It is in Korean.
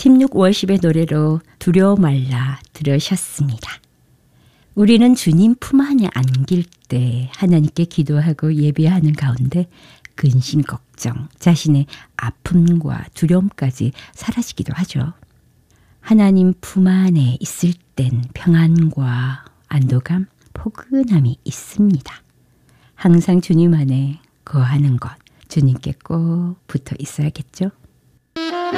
팀6 월십의 노래로 두려워 말라 들으셨습니다. 우리는 주님 품 안에 안길 때 하나님께 기도하고 예배하는 가운데 근심 걱정, 자신의 아픔과 두려움까지 사라지기도 하죠. 하나님 품 안에 있을 땐 평안과 안도감, 포근함이 있습니다. 항상 주님 안에 거하는 것, 주님께 꼭 붙어 있어야겠죠.